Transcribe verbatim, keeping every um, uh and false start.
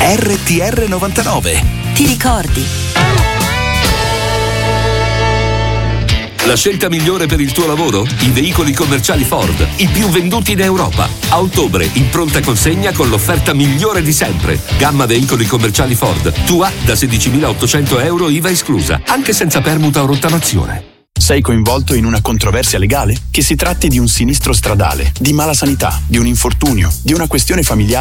R T R novantanove. Ti ricordi? La scelta migliore per il tuo lavoro? I veicoli commerciali Ford, i più venduti in Europa. A ottobre, in pronta consegna con l'offerta migliore di sempre. Gamma veicoli commerciali Ford, tua da sedicimilaottocento euro I V A esclusa, anche senza permuta o rottamazione. Sei coinvolto in una controversia legale? Che si tratti di un sinistro stradale, di mala sanità, di un infortunio, di una questione familiare